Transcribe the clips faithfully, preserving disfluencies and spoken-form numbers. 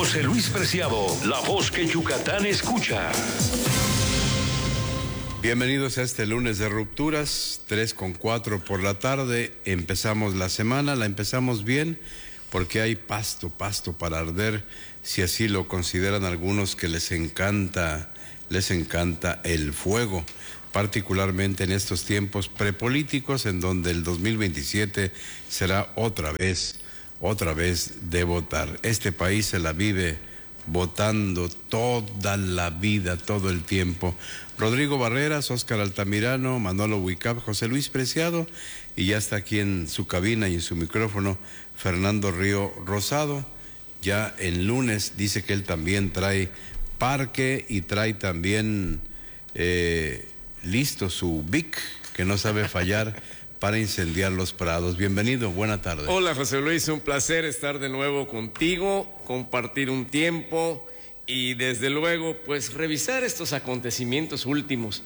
José Luis Preciado, la voz que Yucatán escucha. Bienvenidos a este lunes de rupturas, tres con cuatro por la tarde. Empezamos la semana, la empezamos bien porque hay pasto, pasto para arder, si así lo consideran algunos que les encanta, les encanta el fuego, particularmente en estos tiempos prepolíticos en donde el dos mil veintisiete será otra vez, otra vez de votar. Este país se la vive votando toda la vida, todo el tiempo. Rodrigo Barreras, Óscar Altamirano, Manolo Huicap, José Luis Preciado, y ya está aquí en su cabina y en su micrófono Fernando Río Rosado. Ya el lunes dice que él también trae parque y trae también eh, listo su Vic, que no sabe fallar para incendiar los prados. Bienvenido, buena tarde. Hola José Luis, un placer estar de nuevo contigo, compartir un tiempo y desde luego pues revisar estos acontecimientos últimos.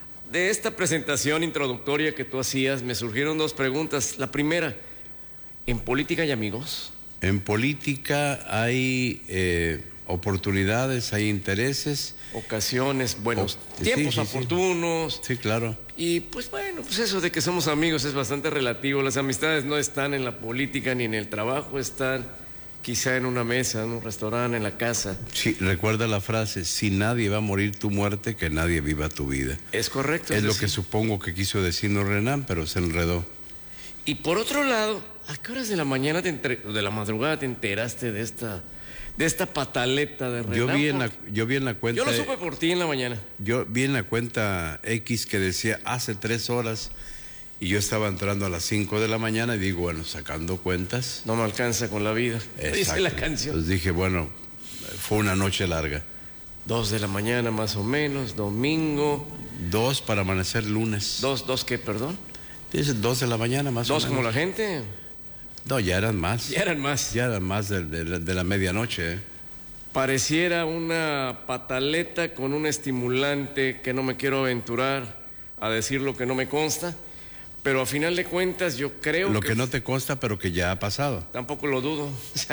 De esta presentación introductoria que tú hacías me surgieron dos preguntas. La primera, ¿en política hay amigos? En política hay eh, oportunidades, hay intereses. Ocasiones, buenos o, tiempos sí, sí, oportunos. Sí. sí, claro. Y pues bueno, pues eso de que somos amigos es bastante relativo. Las amistades no están en la política ni en el trabajo, están quizá en una mesa, en un restaurante, en la casa. Sí, recuerda la frase, si nadie va a morir tu muerte, que nadie viva tu vida. Es correcto. Es, es lo decir, que supongo que quiso decirnos Renan, pero se enredó. Y por otro lado, ¿a qué horas de la mañana, te entre... de la madrugada te enteraste de esta... de esta pataleta de Renan? Yo vi en la, yo vi en la cuenta... Yo lo supe por ti en la mañana. Yo vi en la cuenta X que decía hace tres horas y yo estaba entrando a las cinco de la mañana y digo, bueno, sacando cuentas... No me alcanza con la vida. Dice la canción. Entonces dije, bueno, fue una noche larga. Dos de la mañana más o menos, domingo... Dos para amanecer lunes. ¿Dos, dos qué, perdón? Dice dos de la mañana más o menos. ¿Dos como la gente? No, ya eran más. Ya eran más. Ya eran más de, de, de la medianoche. ¿eh? Pareciera una pataleta con un estimulante que no me quiero aventurar a decir lo que no me consta, pero a final de cuentas yo creo lo que... que no te consta, pero que ya ha pasado. Tampoco lo dudo.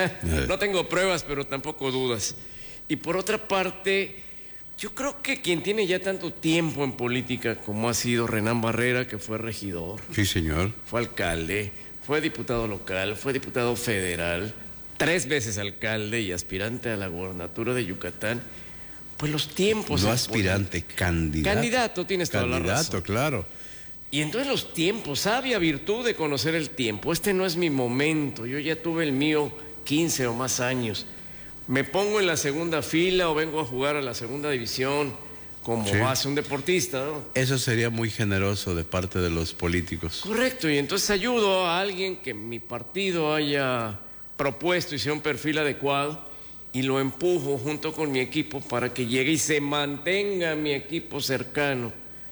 No tengo pruebas, pero tampoco dudas. Y por otra parte, yo creo que quien tiene ya tanto tiempo en política como ha sido Renan Barrera, que fue regidor. Sí, señor. Fue alcalde, fue diputado local, fue diputado federal, tres veces alcalde y aspirante a la gobernatura de Yucatán. Pues los tiempos... No aspirante, candidato. Candidato, tienes toda la razón. Candidato, claro. Y entonces los tiempos, sabia virtud de conocer el tiempo. Este no es mi momento, yo ya tuve el mío quince o más años. Me pongo en la segunda fila o vengo a jugar a la segunda división como sí. hace un deportista, ¿no? Eso sería muy generoso de parte de los políticos. Correcto, y entonces ayudo a alguien que mi partido haya propuesto y sea un perfil adecuado y lo empujo junto con mi equipo para que llegue y se mantenga mi equipo cercano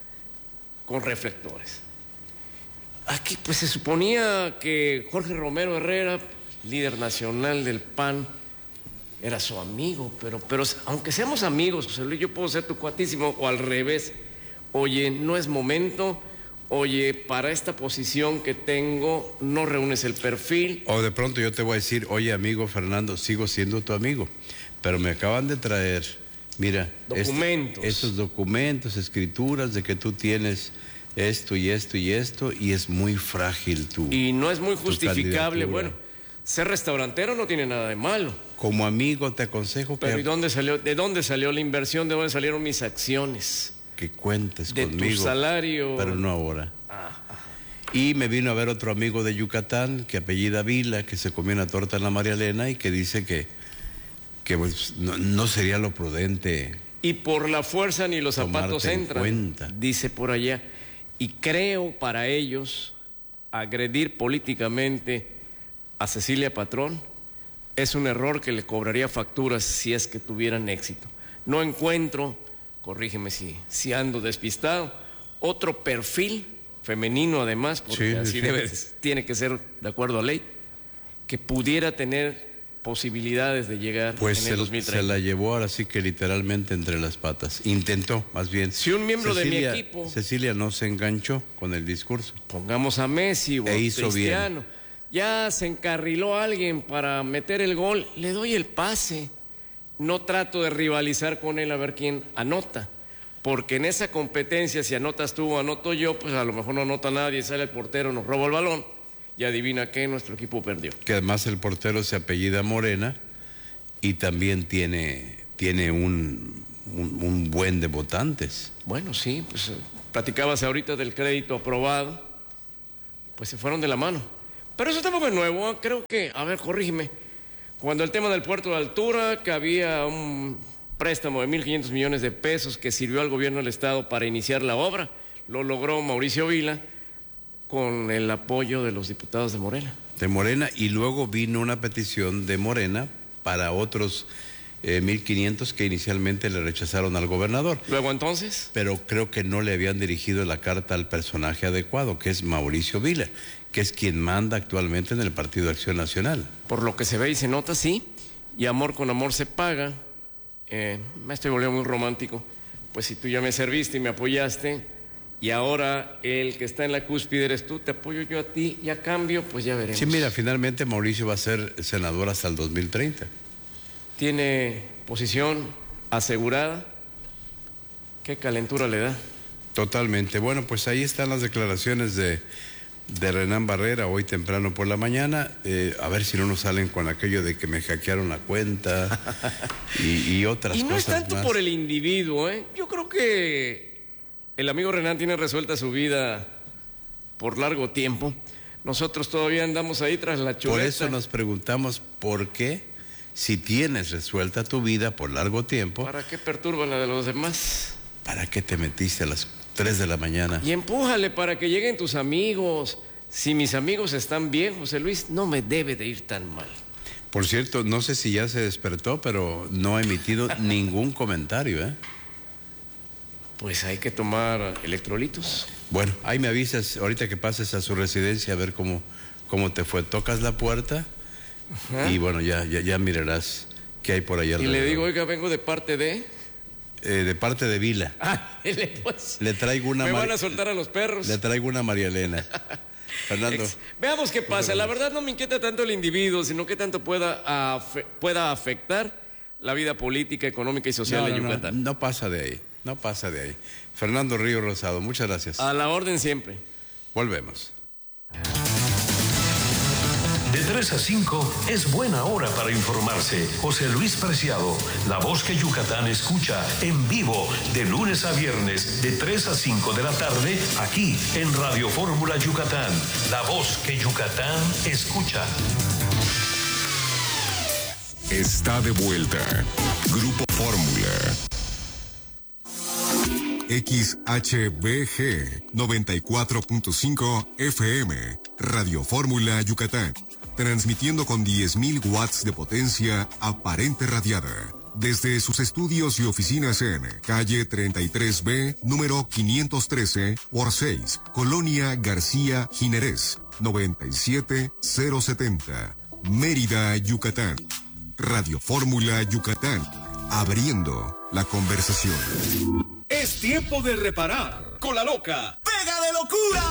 con reflectores. Aquí pues se suponía que Jorge Romero Herrera, líder nacional del P A N, era su amigo, pero, pero aunque seamos amigos, José Luis, yo puedo ser tu cuatísimo o al revés. Oye, no es momento, oye, para esta posición que tengo no reúnes el perfil. O de pronto yo te voy a decir, oye amigo Fernando, sigo siendo tu amigo, pero me acaban de traer, mira, documentos. Este, esos documentos, escrituras de que tú tienes esto y esto y esto, y es muy frágil tu Y no es muy justificable, bueno, ser restaurantero no tiene nada de malo. Como amigo te aconsejo que... Pero ¿y dónde salió, de dónde salió la inversión? ¿De dónde salieron mis acciones? Que cuentes de conmigo. De tu salario. Pero no ahora. Ah, ah. Y me vino a ver otro amigo de Yucatán, que apellida Vila, que se comió una torta en la María Elena y que dice que, que pues, no, no sería lo prudente. Y por la fuerza ni los zapatos entran, cuenta. Dice por allá. Y creo para ellos agredir políticamente a Cecilia Patrón es un error que le cobraría facturas si es que tuvieran éxito. No encuentro, corrígeme si, si ando despistado, otro perfil femenino además, porque sí, así sí. debe, tiene que ser de acuerdo a ley, que pudiera tener posibilidades de llegar pues en se, el dos mil treinta. Se la llevó ahora sí que literalmente entre las patas. Intentó, más bien. Si un miembro Cecilia, de mi equipo... Cecilia no se enganchó con el discurso. Pongamos a Messi o e a hizo Cristiano. Bien. Ya se encarriló alguien para meter el gol, le doy el pase. no trato de rivalizar con él a ver quién anota, porque en esa competencia, si anotas tú o anoto yo, pues a lo mejor no anota nadie, sale el portero, nos roba el balón, y adivina qué, nuestro equipo perdió. Que además el portero se apellida Morena y también tiene, tiene un, un, un buen de votantes. Bueno, sí, pues eh, platicabas ahorita del crédito aprobado, pues se fueron de la mano. Pero eso tampoco es nuevo, ¿eh? Creo que, a ver, corrígeme, cuando el tema del puerto de altura, que había un préstamo de mil quinientos millones de pesos que sirvió al gobierno del Estado para iniciar la obra, lo logró Mauricio Vila con el apoyo de los diputados de Morena. De Morena, y luego vino una petición de Morena para otros eh, mil quinientos que inicialmente le rechazaron al gobernador. ¿Luego entonces? Pero creo que no le habían dirigido la carta al personaje adecuado, que es Mauricio Vila, que es quien manda actualmente en el Partido Acción Nacional. Por lo que se ve y se nota, sí, y amor con amor se paga. Eh, me estoy volviendo muy romántico, pues si tú ya me serviste y me apoyaste, y ahora el que está en la cúspide eres tú, te apoyo yo a ti, y a cambio, pues ya veremos. Sí, mira, finalmente Mauricio va a ser senador hasta el dos mil treinta. Tiene posición asegurada. Qué calentura le da. Totalmente. Bueno, pues ahí están las declaraciones de, de Renán Barrera hoy temprano por la mañana. Eh, a ver si no nos salen con aquello de que me hackearon la cuenta y, y otras cosas. Y no es tanto más por el individuo, ¿eh? Yo creo que el amigo Renán tiene resuelta su vida por largo tiempo. Nosotros todavía andamos ahí tras la chuleta. Por eso nos preguntamos por qué, si tienes resuelta tu vida por largo tiempo, ¿para qué perturba la de los demás? ¿para qué te metiste a las tres de la mañana? Y empújale para que lleguen tus amigos. Si mis amigos están bien, José Luis, no me debe de ir tan mal. Por cierto, no sé si ya se despertó, pero no ha emitido ningún comentario, ¿eh? Pues hay que tomar electrolitos. Bueno, ahí me avisas ahorita que pases a su residencia a ver cómo, cómo te fue. Tocas la puerta. Ajá. Y bueno, ya, ya, ya mirarás qué hay por allá. Y le digo, oiga, vengo de parte de... Eh, de parte de Vila. Ah, pues, le traigo una... Me van a soltar a los perros. Le traigo una María Elena. Fernando. Ex Veamos qué pasa. La verdad no me inquieta tanto el individuo, sino que tanto pueda, afe pueda afectar la vida política, económica y social no, de no, Yucatán. No, no pasa de ahí, no pasa de ahí. Fernando Río Rosado, muchas gracias. A la orden siempre. Volvemos. De tres a cinco es buena hora para informarse. José Luis Preciado, la voz que Yucatán escucha en vivo de lunes a viernes de tres a cinco de la tarde aquí en Radio Fórmula Yucatán. La voz que Yucatán escucha. Está de vuelta. Grupo Fórmula. X H B G noventa y cuatro punto cinco F M. Radio Fórmula Yucatán. Transmitiendo con diez mil watts de potencia aparente radiada. Desde sus estudios y oficinas en calle treinta y tres B, número quinientos trece por seis, Colonia García Jiménez, noventa y siete mil setenta, Mérida, Yucatán. Radio Fórmula Yucatán, abriendo la conversación. Es tiempo de reparar con la loca Pega de Locura.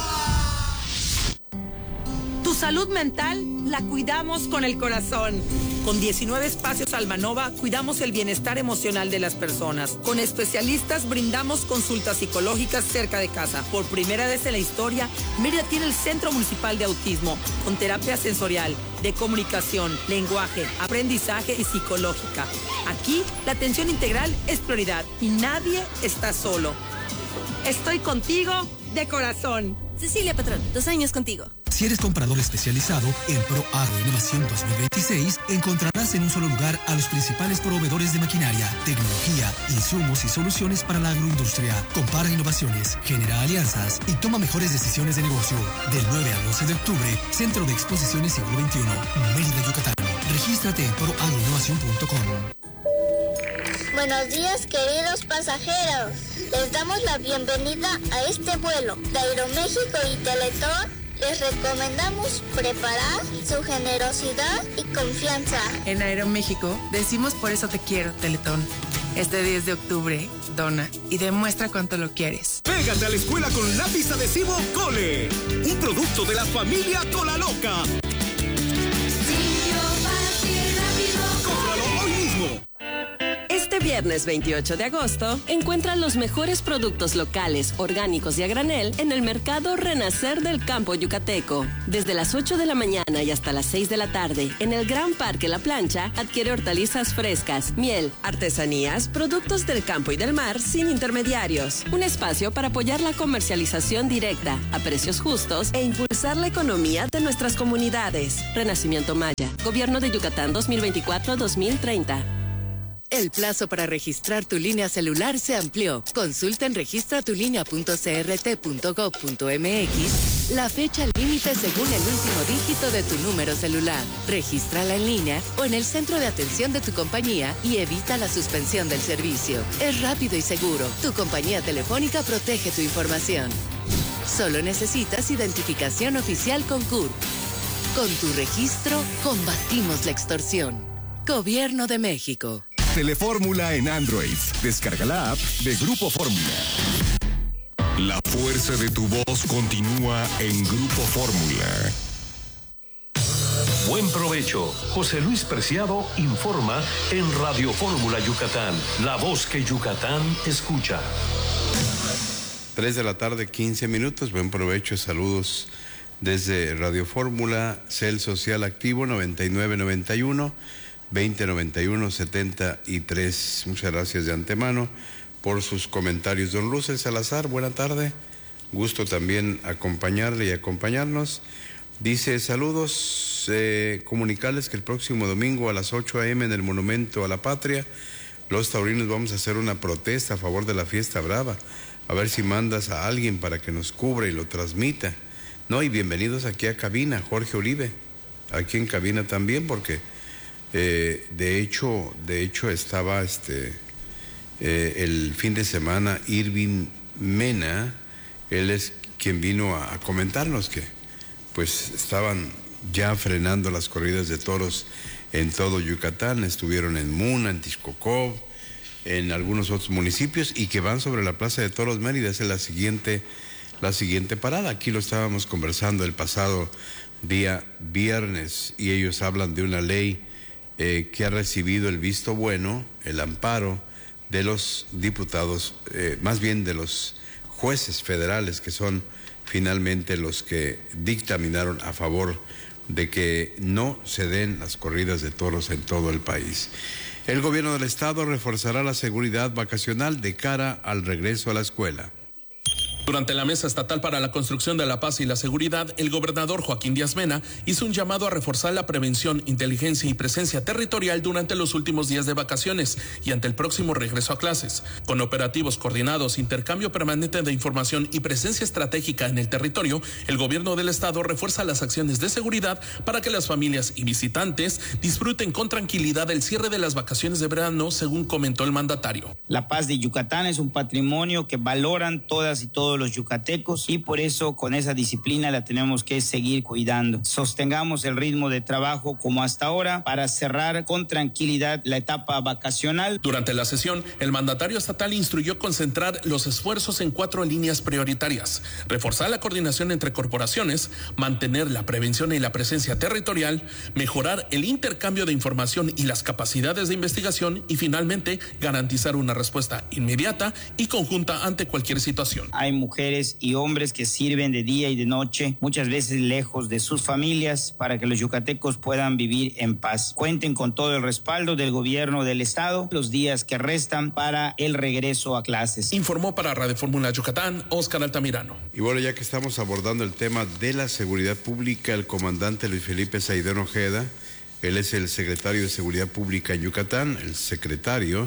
Tu salud mental la cuidamos con el corazón. Con diecinueve espacios Almanova cuidamos el bienestar emocional de las personas. Con especialistas brindamos consultas psicológicas cerca de casa. Por primera vez en la historia, Mérida tiene el Centro Municipal de Autismo, con terapia sensorial, de comunicación, lenguaje, aprendizaje y psicológica. Aquí, la atención integral es prioridad y nadie está solo. Estoy contigo de corazón. Cecilia Patrón, dos años contigo. Si eres comprador especializado en Pro Agro Innovación dos mil veintiséis, encontrarás en un solo lugar a los principales proveedores de maquinaria, tecnología, insumos y soluciones para la agroindustria. Compara innovaciones, genera alianzas y toma mejores decisiones de negocio. Del nueve al once de octubre, Centro de Exposiciones Siglo veintiuno, Mérida, Yucatán. Regístrate en pro agro innovación punto com. Buenos días, queridos pasajeros. Les damos la bienvenida a este vuelo de Aeroméxico y Teletón. Les recomendamos preparar su generosidad y confianza. En Aeroméxico decimos por eso te quiero, Teletón. Este diez de octubre, dona y demuestra cuánto lo quieres. Pégate a la escuela con lápiz adhesivo Cole, un producto de la familia Cola Loca. Simple, fácil, rápido. ¡Cómpralo hoy mismo! viernes veintiocho de agosto, encuentra los mejores productos locales, orgánicos y a granel en el mercado Renacer del Campo Yucateco. Desde las ocho de la mañana y hasta las seis de la tarde, en el Gran Parque La Plancha, adquiere hortalizas frescas, miel, artesanías, productos del campo y del mar sin intermediarios. Un espacio para apoyar la comercialización directa, a precios justos e impulsar la economía de nuestras comunidades. Renacimiento Maya, Gobierno de Yucatán dos mil veinticuatro a dos mil treinta. El plazo para registrar tu línea celular se amplió. Consulta en registra tu línea punto c r t punto gob punto m x la fecha límite según el último dígito de tu número celular. Regístrala en línea o en el centro de atención de tu compañía y evita la suspensión del servicio. Es rápido y seguro. Tu compañía telefónica protege tu información. Solo necesitas identificación oficial con C U R. Con tu registro, combatimos la extorsión. Gobierno de México. Telefórmula en Android. Descarga la app de Grupo Fórmula. La fuerza de tu voz continúa en Grupo Fórmula. Buen provecho. José Luis Preciado informa en Radio Fórmula Yucatán, la voz que Yucatán escucha. Tres de la tarde, quince minutos. Buen provecho. Saludos desde Radio Fórmula, Cel Social Activo noventa y nueve noventa y uno. veinte noventa y uno setenta y tres. Muchas gracias de antemano por sus comentarios. Don Luz El Salazar, buena tarde. Gusto también acompañarle y acompañarnos. Dice, saludos, eh, comunicarles que el próximo domingo a las ocho a eme en el Monumento a la Patria, los taurinos vamos a hacer una protesta a favor de la fiesta brava. A ver si mandas a alguien para que nos cubra y lo transmita. No, y bienvenidos aquí a cabina, Jorge Uribe, aquí en cabina también, porque... Eh, de hecho, de hecho estaba este eh, el fin de semana Irving Mena, él es quien vino a, a comentarnos que pues estaban ya frenando las corridas de toros en todo Yucatán, estuvieron en Muna, en Texcoco, en algunos otros municipios y que van sobre la Plaza de Toros Mérida, esa es la siguiente, la siguiente parada. Aquí lo estábamos conversando el pasado día viernes y ellos hablan de una ley Eh, que ha recibido el visto bueno, el amparo de los diputados, eh, más bien de los jueces federales, que son finalmente los que dictaminaron a favor de que no se den las corridas de toros en todo el país. El gobierno del estado reforzará la seguridad vacacional de cara al regreso a la escuela. Durante la Mesa Estatal para la Construcción de la Paz y la Seguridad, el gobernador Joaquín Díaz Mena hizo un llamado a reforzar la prevención, inteligencia y presencia territorial durante los últimos días de vacaciones y ante el próximo regreso a clases. Con operativos coordinados, intercambio permanente de información y presencia estratégica en el territorio, el gobierno del estado refuerza las acciones de seguridad para que las familias y visitantes disfruten con tranquilidad el cierre de las vacaciones de verano, según comentó el mandatario. La paz de Yucatán es un patrimonio que valoran todas y todos los yucatecos y por eso con esa disciplina la tenemos que seguir cuidando. Sostengamos el ritmo de trabajo como hasta ahora para cerrar con tranquilidad la etapa vacacional. Durante la sesión, el mandatario estatal instruyó concentrar los esfuerzos en cuatro líneas prioritarias: reforzar la coordinación entre corporaciones, mantener la prevención y la presencia territorial, mejorar el intercambio de información y las capacidades de investigación y finalmente garantizar una respuesta inmediata y conjunta ante cualquier situación. Hay mujeres y hombres que sirven de día y de noche, muchas veces lejos de sus familias, para que los yucatecos puedan vivir en paz. Cuenten con todo el respaldo del gobierno del estado los días que restan para el regreso a clases. Informó para Radio Fórmula Yucatán, Óscar Altamirano. Y bueno, ya que estamos abordando el tema de la seguridad pública, el comandante Luis Felipe Saidón Ojeda, él es el secretario de Seguridad Pública en Yucatán, el secretario,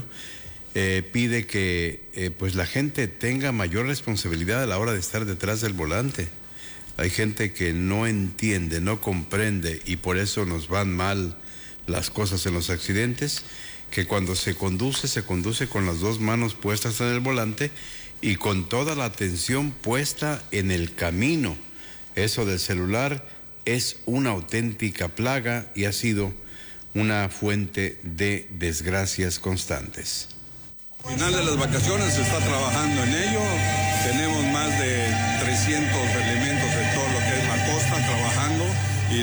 Eh, pide que eh, pues la gente tenga mayor responsabilidad a la hora de estar detrás del volante. Hay gente que no entiende, no comprende y por eso nos van mal las cosas en los accidentes, que cuando se conduce, se conduce con las dos manos puestas en el volante y con toda la atención puesta en el camino. Eso del celular es una auténtica plaga y ha sido una fuente de desgracias constantes. Al final de las vacaciones se está trabajando en ello, tenemos más de trescientos elementos de todo lo que es la costa trabajando y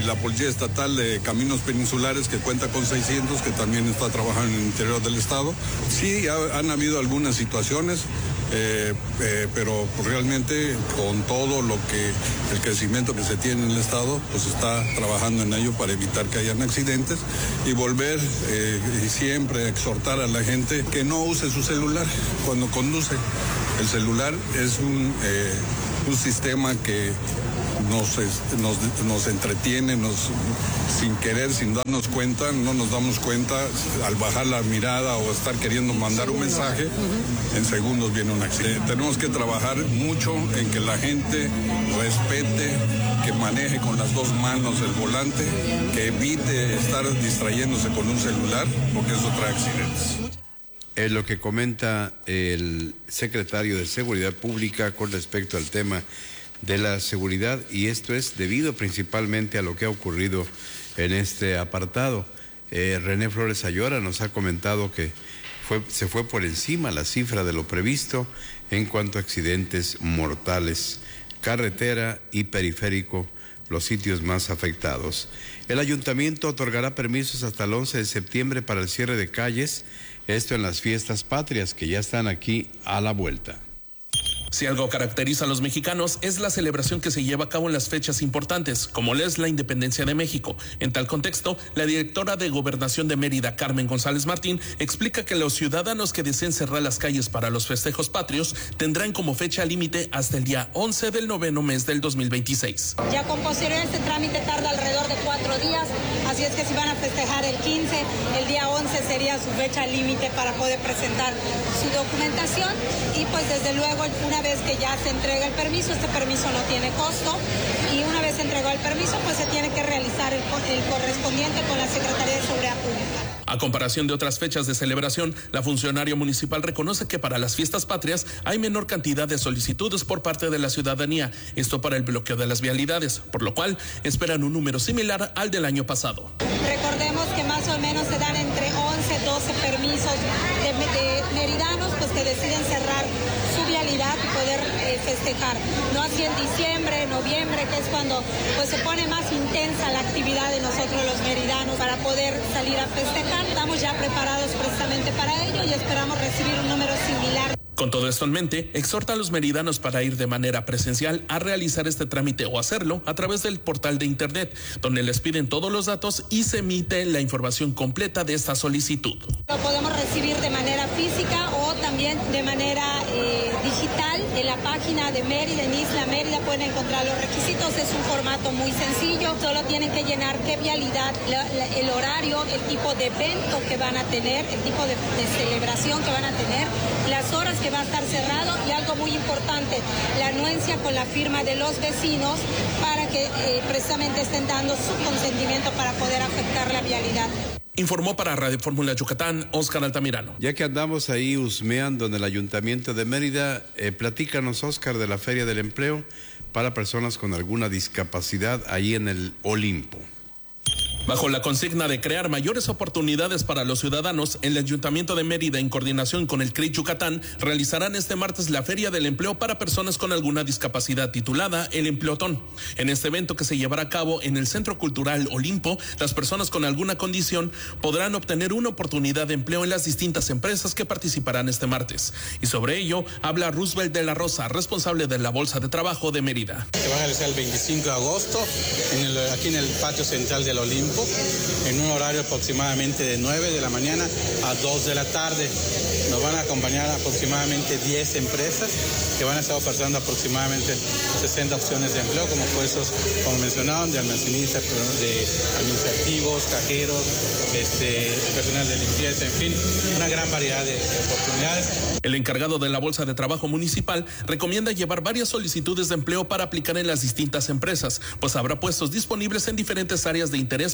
y la Policía Estatal de Caminos Peninsulares, que cuenta con seiscientos, que también está trabajando en el interior del estado. Sí, ha, han habido algunas situaciones, eh, eh, pero realmente con todo lo que el crecimiento que se tiene en el estado, pues está trabajando en ello para evitar que hayan accidentes y volver eh, y siempre exhortar a la gente que no use su celular cuando conduce. El celular es un, eh, un sistema que Nos, nos, nos entretiene, nos, sin querer, sin darnos cuenta, no nos damos cuenta, al bajar la mirada o estar queriendo mandar un mensaje, en segundos viene un accidente. Tenemos que trabajar mucho en que la gente respete, que maneje con las dos manos el volante, que evite estar distrayéndose con un celular, porque eso trae accidentes. Es lo que comenta el secretario de Seguridad Pública con respecto al tema de la seguridad, y esto es debido principalmente a lo que ha ocurrido en este apartado. Eh, René Flores Ayora nos ha comentado que fue, se fue por encima la cifra de lo previsto en cuanto a accidentes mortales, carretera y periférico, los sitios más afectados. El ayuntamiento otorgará permisos hasta el once de septiembre para el cierre de calles, esto en las fiestas patrias que ya están aquí a la vuelta. Si algo caracteriza a los mexicanos es la celebración que se lleva a cabo en las fechas importantes, como es la independencia de México. En tal contexto, la directora de Gobernación de Mérida, Carmen González Martín, explica que los ciudadanos que deseen cerrar las calles para los festejos patrios tendrán como fecha límite hasta el día once del noveno mes del dos mil veintiséis. Ya con posterior este trámite tarda alrededor de cuatro días, así es que si van a festejar el quince, el día once sería su fecha límite para poder presentar su documentación y pues desde luego una vez que ya se entrega el permiso, este permiso no tiene costo y una vez entregado el permiso pues se tiene que realizar el, el correspondiente con la Secretaría de Seguridad Pública. A comparación de otras fechas de celebración, la funcionaria municipal reconoce que para las fiestas patrias hay menor cantidad de solicitudes por parte de la ciudadanía, esto para el bloqueo de las vialidades, por lo cual esperan un número similar al del año pasado. Recordemos que más o menos se dan entre once, doce permisos de, de meridanos pues que deciden cerrar su vialidad y poder eh, festejar. No así en diciembre, noviembre, que es cuando pues se pone más intensa la actividad de nosotros los meridanos para poder salir a festejar. Estamos ya preparados precisamente para ello y esperamos recibir un número similar. Con todo esto en mente, exhorta a los meridanos para ir de manera presencial a realizar este trámite o hacerlo a través del portal de internet, donde les piden todos los datos y se emite la información completa de esta solicitud. Lo podemos recibir de manera física o también de manera eh, digital. En la página de Mérida, en Isla Mérida, pueden encontrar los requisitos. Es un formato muy sencillo. Solo tienen que llenar qué vialidad, la, la, el horario, el tipo de evento que van a tener, el tipo de, de celebración que van a tener, las horas que va a estar cerrado y algo muy importante, la anuencia con la firma de los vecinos para que eh, precisamente estén dando su consentimiento para poder afectar la vialidad. Informó para Radio Fórmula Yucatán, Óscar Altamirano. Ya que andamos ahí husmeando en el Ayuntamiento de Mérida, eh, platícanos, Óscar, de la Feria del Empleo para personas con alguna discapacidad ahí en el Olimpo. Bajo la consigna de crear mayores oportunidades para los ciudadanos, el Ayuntamiento de Mérida, en coordinación con el C R I Yucatán, realizarán este martes la Feria del Empleo para personas con alguna discapacidad titulada El Empleotón. En este evento, que se llevará a cabo en el Centro Cultural Olimpo, las personas con alguna condición podrán obtener una oportunidad de empleo en las distintas empresas que participarán este martes. Y sobre ello habla Roosevelt de la Rosa, responsable de la Bolsa de Trabajo de Mérida. Se va a realizar el veinticinco de agosto en el, aquí en el patio central del Olimpo, en un horario aproximadamente de nueve de la mañana a dos de la tarde. Nos van a acompañar aproximadamente diez empresas que van a estar ofertando aproximadamente sesenta opciones de empleo, como puestos, como mencionaban, de almacenistas, de administrativos, cajeros, este, personal de limpieza, en fin, una gran variedad de, de oportunidades. El encargado de la Bolsa de Trabajo Municipal recomienda llevar varias solicitudes de empleo para aplicar en las distintas empresas, pues habrá puestos disponibles en diferentes áreas de interés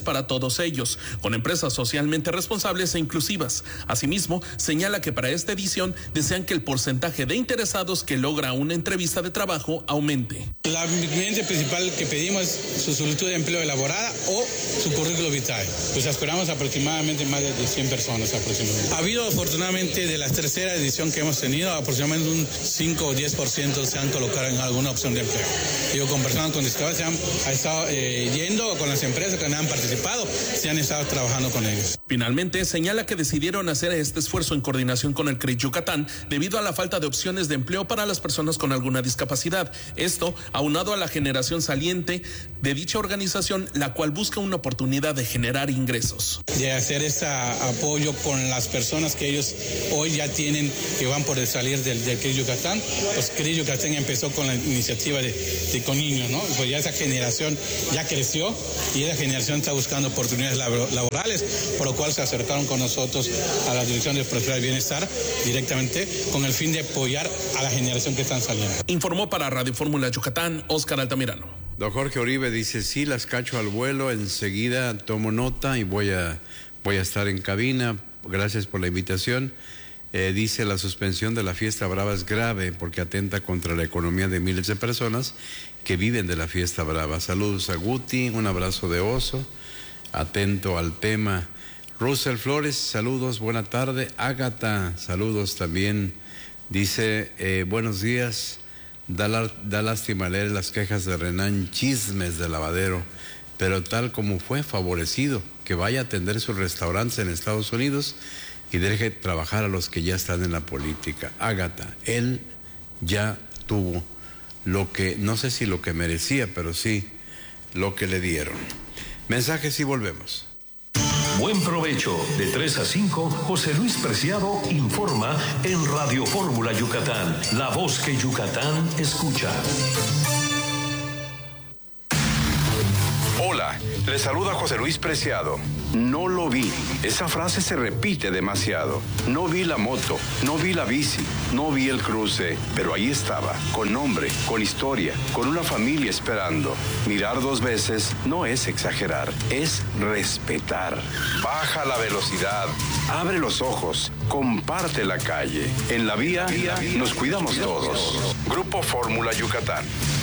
para todos ellos, con empresas socialmente responsables e inclusivas. Asimismo, señala que para esta edición desean que el porcentaje de interesados que logra una entrevista de trabajo aumente. La ingrediente principal que pedimos es su solicitud de empleo elaborada o su currículo vitae. Pues esperamos aproximadamente más de cien personas aproximadamente. Ha habido afortunadamente de la tercera edición que hemos tenido, aproximadamente un cinco o diez por ciento se han colocado en alguna opción de empleo. Yo con personas con discapacidad han, han estado eh, yendo con las empresas que han participado, se han estado trabajando con ellos. Finalmente, señala que decidieron hacer este esfuerzo en coordinación con el C R I Yucatán debido a la falta de opciones de empleo para las personas con alguna discapacidad. Esto aunado a la generación saliente de dicha organización, la cual busca una oportunidad de generar ingresos. De hacer este apoyo con las personas que ellos hoy ya tienen, que van por salir del, del C R I Yucatán. Pues C R I Yucatán empezó con la iniciativa de, de con niños, ¿no? Pues ya esa generación ya creció y esa generación está buscando oportunidades laborales, por lo cual se acercaron con nosotros a la Dirección de Prosperidad y Bienestar directamente con el fin de apoyar a la generación que están saliendo. Informó para Radio Fórmula Yucatán, Óscar Altamirano. Don Jorge Oribe dice, sí, las cacho al vuelo, enseguida tomo nota y voy a, voy a estar en cabina. Gracias por la invitación. Eh, dice, la suspensión de la fiesta brava es grave porque atenta contra la economía de miles de personas que viven de la fiesta brava. Saludos a Guti, un abrazo de oso, atento al tema. Russell Flores, saludos, buena tarde. Ágata, saludos también. Dice, eh, buenos días. Da, la, da lástima leer las quejas de Renan, chismes de lavadero, pero tal como fue favorecido, que vaya a atender sus restaurantes en Estados Unidos y deje trabajar a los que ya están en la política. Ágata, él ya tuvo lo que, no sé si lo que merecía, pero sí lo que le dieron. Mensajes y volvemos. Buen provecho. De tres a cinco, José Luis Preciado informa en Radio Fórmula Yucatán, la voz que Yucatán escucha. Hola, le saluda José Luis Preciado. No lo vi. Esa frase se repite demasiado. No vi la moto, no vi la bici, no vi el cruce, pero ahí estaba, con nombre, con historia, con una familia esperando. Mirar dos veces no es exagerar, es respetar. Baja la velocidad, abre los ojos, comparte la calle. En la vía nos cuidamos todos. Grupo Fórmula Yucatán.